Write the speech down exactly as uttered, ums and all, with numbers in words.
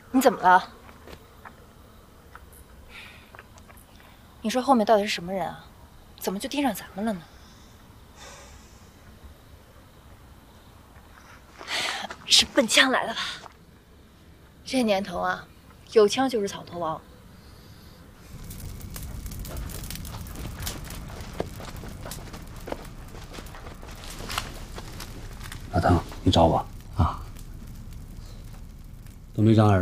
你怎么了？你说后面到底是什么人啊？怎么就盯上咱们了呢？是奔枪来的吧？这年头啊，有枪就是草头王。 老滕，你找我啊？董队长耳